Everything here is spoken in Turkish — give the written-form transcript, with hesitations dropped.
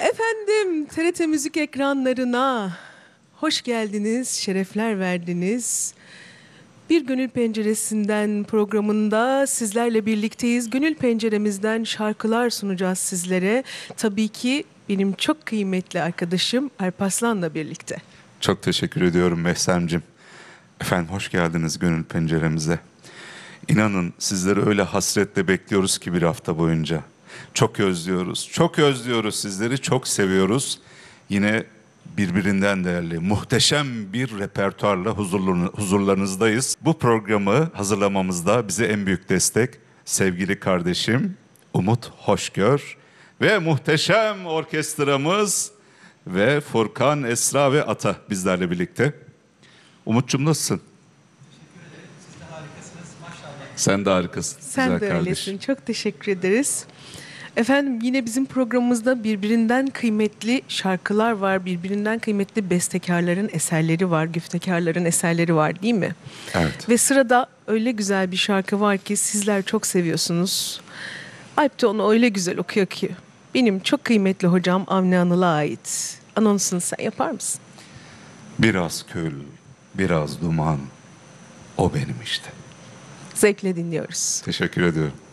Efendim, TRT Müzik ekranlarına hoş geldiniz, şerefler verdiniz. Bir Gönül Penceresi'nden programında sizlerle birlikteyiz. Gönül Penceremizden şarkılar sunacağız sizlere. Tabii ki benim çok kıymetli arkadaşım Alparslan'la birlikte. Çok teşekkür ediyorum Mehsem'cim. Efendim hoş geldiniz Gönül Penceremize. İnanın sizleri öyle hasretle bekliyoruz ki bir hafta boyunca. Çok özlüyoruz, çok özlüyoruz sizleri, çok seviyoruz. Yine birbirinden değerli, muhteşem bir repertuarla huzurlarınızdayız. Bu programı hazırlamamızda bize en büyük destek sevgili kardeşim Umut Hoşgör ve muhteşem orkestramız ve Furkan, Esra ve Ata bizlerle birlikte. Umut'cum nasılsın? Teşekkür ederim. Siz de harikasınız. Maşallah. Sen de harikasın. Sen güzel de kardeş. öylesin. Çok teşekkür ederiz. Efendim yine bizim programımızda birbirinden kıymetli şarkılar var. Birbirinden kıymetli bestekarların eserleri var. Güftekarların eserleri var değil mi? Evet. Ve sırada öyle güzel bir şarkı var ki sizler çok seviyorsunuz. Alp de onu öyle güzel okuyor ki. Benim çok kıymetli hocam Avni Anıl'a ait. Anonsunu sen yapar mısın? Biraz kül, biraz duman. O benim işte. Zevkle dinliyoruz. Teşekkür ediyorum.